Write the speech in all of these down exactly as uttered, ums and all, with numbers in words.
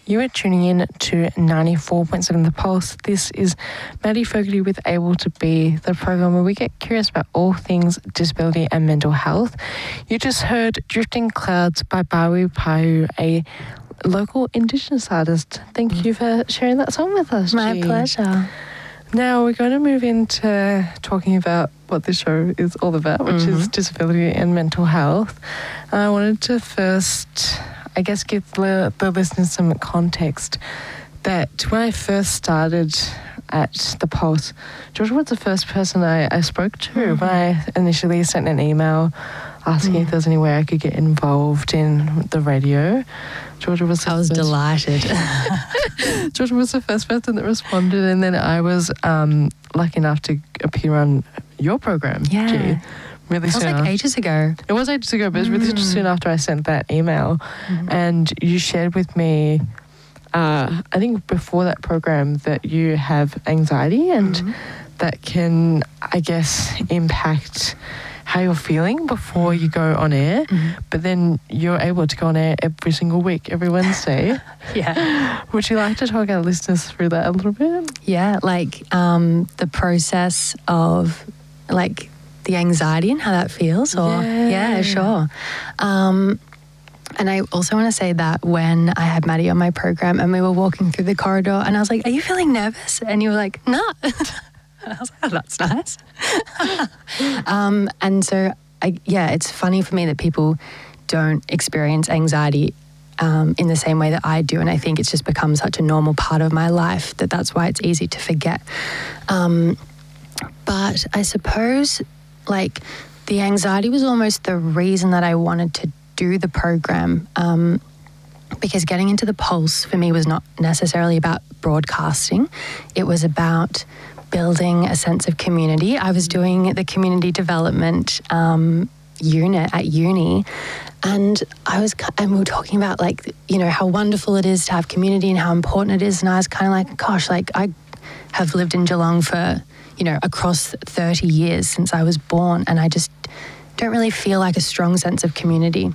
You are tuning in to ninety-four point seven The Pulse. This is Maddie Fogarty with Able to Be, the program where we get curious about all things disability and mental health. You just heard Drifting Clouds by Bawi Pau, a local Indigenous artist. Thank you for sharing that song with us. My G. pleasure. Now we're going to move into talking about what this show is all about, which mm-hmm. is disability and mental health. I wanted to first, I guess, give the, the listeners some context that when I first started at The Pulse, Georgia was the first person I, I spoke to mm-hmm. when I initially sent an email asking mm. if there was any way I could get involved in the radio. Georgia was the I was first, delighted. Georgia was the first person that responded, and then I was um, lucky enough to appear on your program. Yeah. G, really that was soon like after. ages ago. It was ages ago, but it was really Mm. soon after I sent that email. Mm. And you shared with me, uh, I think before that program, that you have anxiety and mm. that can, I guess, impact how you're feeling before you go on air, mm-hmm. but then you're able to go on air every single week, every Wednesday. Yeah. Would you like to talk our listeners through that a little bit? Yeah, like um, the process of like the anxiety and how that feels, or yeah, yeah sure. Um, and I also want to say that when I had Maddie on my program and we were walking through the corridor and I was like, "Are you feeling nervous?" And you were like, "No." And I was like, "Oh, that's nice." um, and so, I, yeah, it's funny for me that people don't experience anxiety um, in the same way that I do. And I think it's just become such a normal part of my life that that's why it's easy to forget. Um, but I suppose, like, the anxiety was almost the reason that I wanted to do the program. Um, because getting into The Pulse for me was not necessarily about broadcasting. It was about building a sense of community. I was doing the community development um, unit at uni, and I was, and we were talking about, like, you know, how wonderful it is to have community and how important it is. And I was kind of like, gosh, like, I have lived in Geelong for, you know, across thirty years since I was born, and I just don't really feel like a strong sense of community.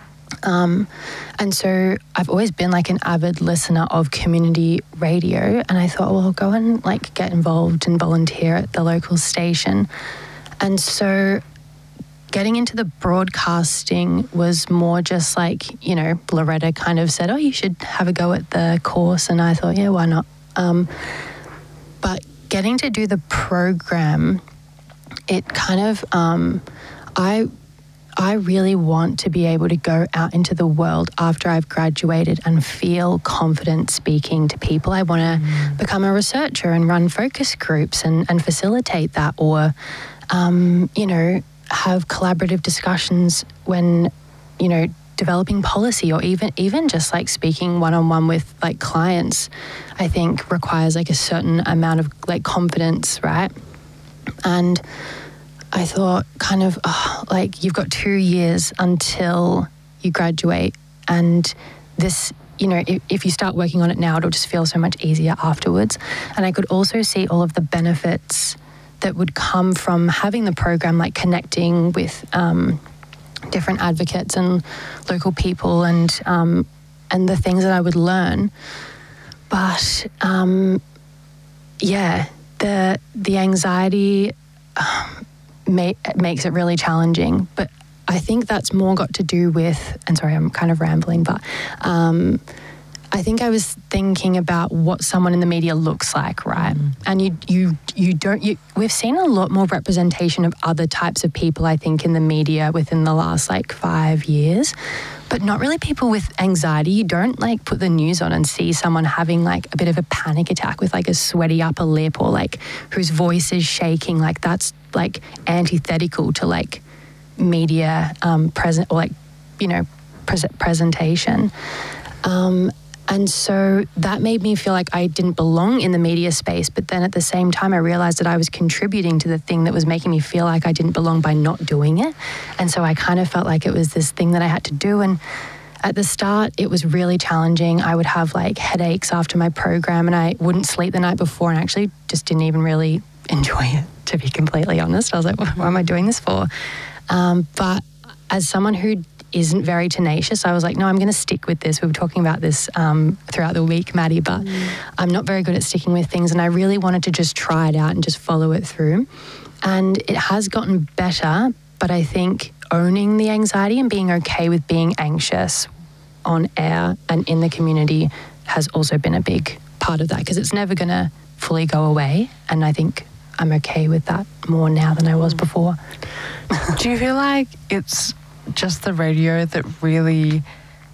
Um, and so I've always been like an avid listener of community radio, and I thought, well, I'll go and like get involved and volunteer at the local station. And so getting into the broadcasting was more just like, you know, Loretta kind of said, "Oh, you should have a go at the course." And I thought, yeah, why not? Um, but getting to do the program, it kind of, um, I... I really want to be able to go out into the world after I've graduated and feel confident speaking to people. I want to mm. become a researcher and run focus groups and, and facilitate that, or, um, you know, have collaborative discussions when, you know, developing policy, or even even just like speaking one-on-one with like clients, I think requires like a certain amount of like confidence, right? And I thought kind of, oh, like, you've got two years until you graduate, and this, you know, if, if you start working on it now, it'll just feel so much easier afterwards. And I could also see all of the benefits that would come from having the program, like connecting with um, different advocates and local people, and um, and the things that I would learn. But um, yeah, the the anxiety Um, Ma- makes it really challenging, but I think that's more got to do with, and sorry, I'm kind of rambling, but um, I think I was thinking about what someone in the media looks like, right? Mm. And you, you, you don't. You, we've seen a lot more representation of other types of people, I think, in the media within the last like five years, but not really people with anxiety. You don't like put the news on and see someone having like a bit of a panic attack with like a sweaty upper lip, or like whose voice is shaking. Like that's like antithetical to like media um, present, or like, you know, pres- presentation. Um, and so that made me feel like I didn't belong in the media space. But then at the same time, I realized that I was contributing to the thing that was making me feel like I didn't belong by not doing it. And so I kind of felt like it was this thing that I had to do. And at the start, it was really challenging. I would have like headaches after my program, and I wouldn't sleep the night before, and actually just didn't even really enjoy it, to be completely honest. I was like, what am I doing this for? Um, but as someone who isn't very tenacious. I was like, no, I'm going to stick with this. We were talking about this um, throughout the week, Maddie, but mm. I'm not very good at sticking with things. And I really wanted to just try it out and just follow it through. And it has gotten better, but I think owning the anxiety and being okay with being anxious on air and in the community has also been a big part of that, because it's never going to fully go away. And I think I'm okay with that more now than I was before. Do you feel like it's just the radio that really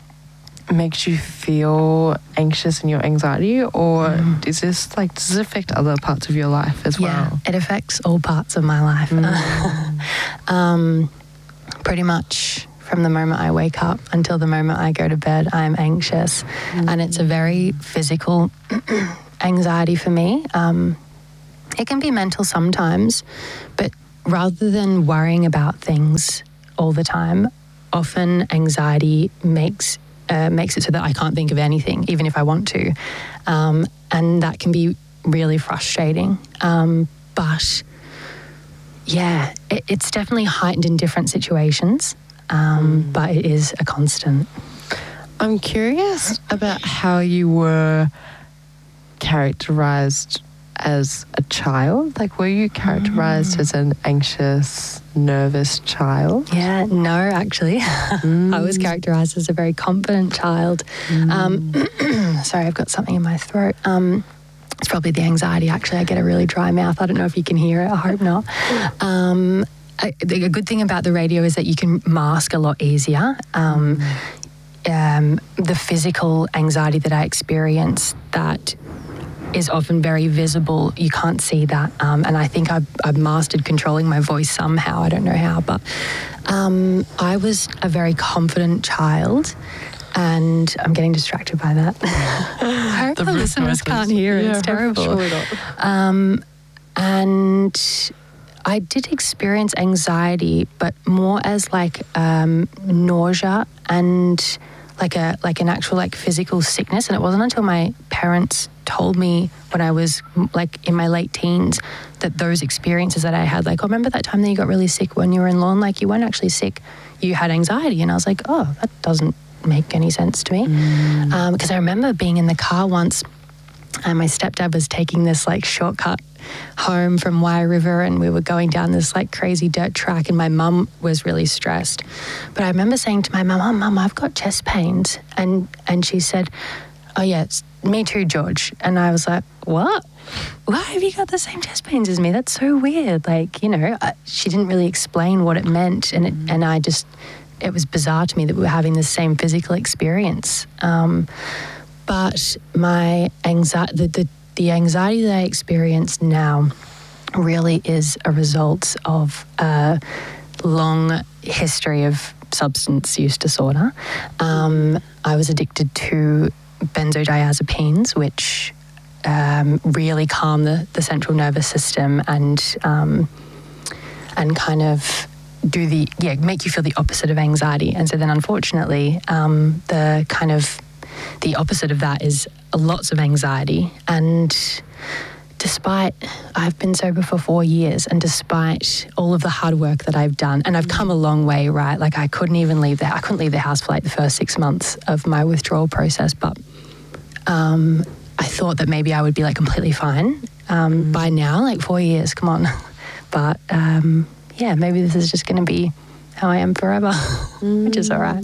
makes you feel anxious in your anxiety, or mm. is this like, does it affect other parts of your life as yeah, well? It affects all parts of my life. Mm. um, pretty much from the moment I wake up until the moment I go to bed, I'm anxious. Mm. And it's a very physical anxiety for me. Um, it can be mental sometimes, but rather than worrying about things all the time, often anxiety makes uh, makes it so that I can't think of anything, even if I want to. Um, and that can be really frustrating. Um, but yeah, it, it's definitely heightened in different situations, um, mm. but it is a constant. I'm curious about how you were characterized as a child. Like, were you characterized mm. as an anxious, nervous child? Yeah, no, actually. Mm. I was characterized as a very confident child. Mm. Um, sorry, I've got something in my throat. Um, it's probably the anxiety, actually. I get a really dry mouth. I don't know if you can hear it. I hope not. Um, a, a good thing about the radio is that you can mask a lot easier. Um, mm. um, the physical anxiety that I experience, that is often very visible. You can't see that. Um, and I think I've, I've mastered controlling my voice somehow. I don't know how, but um, I was a very confident child, and I'm getting distracted by that. I hope the, the listeners can't hear it. Yeah, it's terrible. Surely not. Um, and I did experience anxiety, but more as like um, nausea and like a like an actual like physical sickness. And it wasn't until my parents told me when I was like in my late teens that those experiences that I had, like, oh, remember that time that you got really sick when you were in lawn? Like, you weren't actually sick, you had anxiety. And I was like, oh, that doesn't make any sense to me. Mm. Um, because I remember being in the car once, and my stepdad was taking this like shortcut home from Wye River, and we were going down this like crazy dirt track, and my mum was really stressed. But I remember saying to my mum, oh, Mum, I've got chest pains. And and she said, oh yeah, it's me too, George. And I was like, what? Why have you got the same chest pains as me? That's so weird. Like, you know, I, she didn't really explain what it meant. And it, and I just, it was bizarre to me that we were having the same physical experience. Um, but my anxiety, the, the, the anxiety that I experience now really is a result of a long history of substance use disorder. Um, I was addicted to benzodiazepines, which um, really calm the, the central nervous system and um, and kind of do the, yeah, make you feel the opposite of anxiety. And so then unfortunately, um, the kind of, the opposite of that is lots of anxiety. And despite, I've been sober for four years, and despite all of the hard work that I've done, and I've come a long way, right? Like I couldn't even leave the, I couldn't leave the house for like the first six months of my withdrawal process, but um, I thought that maybe I would be like completely fine um, mm. by now, like four years, come on. But um, yeah, maybe this is just going to be how I am forever, mm. which is all right.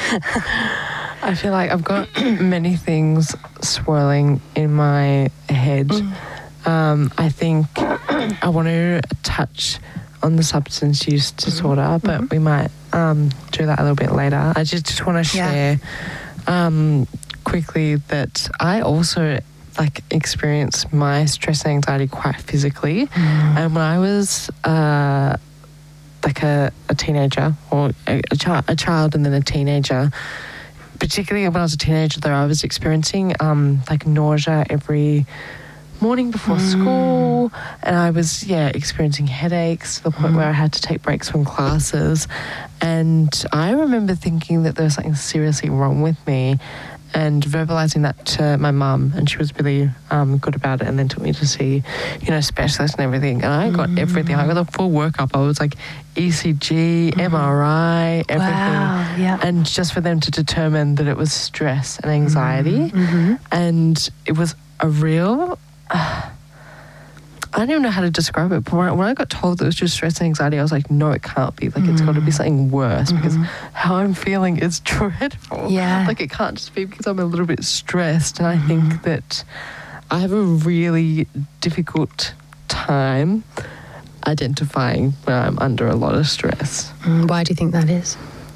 I feel like I've got many things swirling in my head. Mm. Um, I think I want to touch on the substance use disorder, mm-hmm. but we might um, do that a little bit later. I just, just want to share yeah. um, quickly that I also like experience my stress and anxiety quite physically. Mm. And when I was uh, like a, a teenager or a, a, chi- a child and then a teenager, particularly when I was a teenager though, I was experiencing um, like nausea every morning before Mm. school, and I was, yeah, experiencing headaches to the point Mm. where I had to take breaks from classes. And I remember thinking that there was something seriously wrong with me and verbalizing that to my mum, and she was really um, good about it, and then took me to see, you know, specialists and everything. And I got Mm. everything. I got the full workup. I was like E C G, M R I, everything. Wow, yeah. And just for them to determine that it was stress and anxiety. Mm-hmm. And it was a real... Uh, I don't even know how to describe it, but when I, when I got told that it was just stress and anxiety, I was like, no, it can't be. Like, it's got to be something worse, because how I'm feeling is dreadful. Yeah. Like, it can't just be because I'm a little bit stressed. And I think that I have a really difficult time identifying when I'm under a lot of stress. Mm, why do you think that is?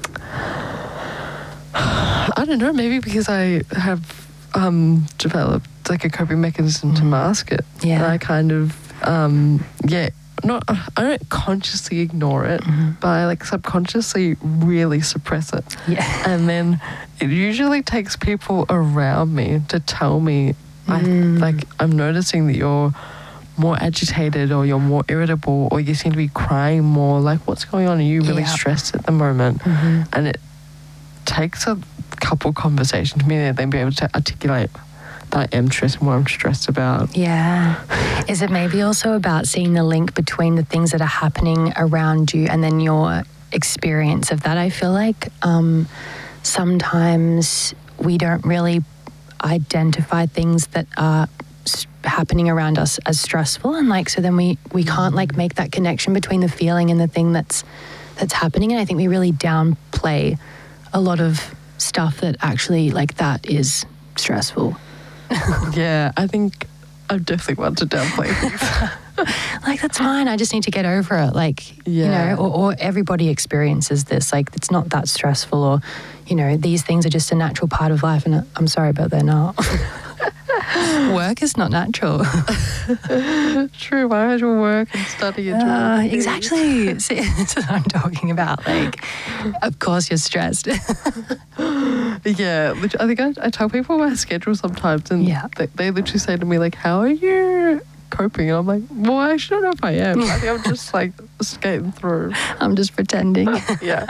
I don't know, maybe because I have um, developed like a coping mechanism to mask it. Yeah. And I kind of, um, yeah, not, I don't consciously ignore it, but I like subconsciously really suppress it. Yeah. And then it usually takes people around me to tell me, I, like, I'm noticing that you're more agitated, or you're more irritable, or you seem to be crying more. Like, what's going on? Are you really Yep. stressed at the moment? Mm-hmm. And it takes a couple conversations for me to then be able to articulate that I am stressed and what I'm stressed about. Yeah. Is it maybe also about seeing the link between the things that are happening around you and then your experience of that? I feel like um, sometimes we don't really identify things that are s- happening around us as stressful, and like so then we we can't like make that connection between the feeling and the thing that's that's happening. And I think we really downplay a lot of stuff that actually like that is stressful. Yeah, I think I'm definitely one to downplay things. Like, that's fine. I just need to get over it. Like, Yeah. you know, or, or everybody experiences this. Like, it's not that stressful, or, you know, these things are just a natural part of life. And I'm sorry, but they're not. Work is not natural. True, why would you work and study and do Uh, all these? exactly. See, that's what I'm talking about. Like, of course you're stressed. Yeah, lit- I think I, I tell people my schedule sometimes, and Yeah. they, they literally say to me, like, how are you coping? And I'm like, well, I actually don't know if I am. I think I'm just like skating through. I'm just pretending. Yeah.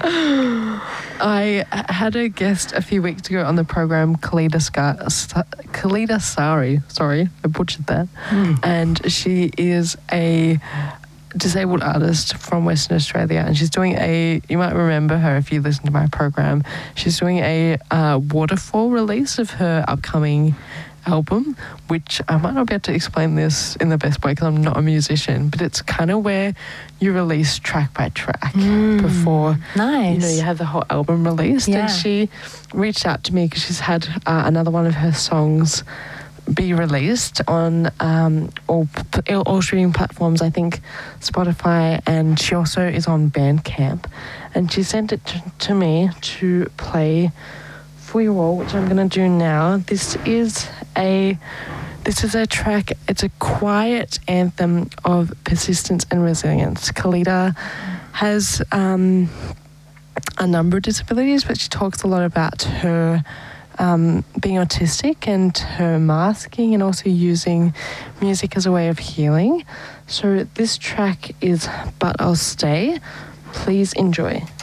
I had a guest a few weeks ago on the program, Khalida, Scar- Sa- Khalida Sari. Sorry, I butchered that. And she is a disabled artist from Western Australia, and she's doing a, you might remember her if you listen to my program, she's doing a uh, waterfall release of her upcoming album, which I might not be able to explain this in the best way because I'm not a musician, but it's kind of where you release track by track before Nice. you know you have the whole album released. Yeah. And she reached out to me because she's had uh, another one of her songs be released on um, all, all streaming platforms, I think Spotify, and she also is on Bandcamp. And she sent it to, to me to play for you all, which I'm going to do now. This is a this is a track. It's a quiet anthem of persistence and resilience. Khalida has um, a number of disabilities, but she talks a lot about her um, being autistic and her masking, and also using music as a way of healing. So this track is But I'll Stay. Please enjoy.